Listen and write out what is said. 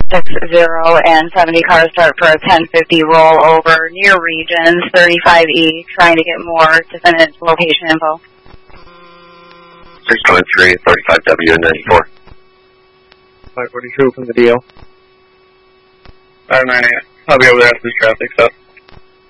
60 and 70 cars start for a 1050 rollover near Regions 35E, trying to get more definite location info. 623, 35W and 94. 542 from the DL. 598. I'll be over there after this traffic stop.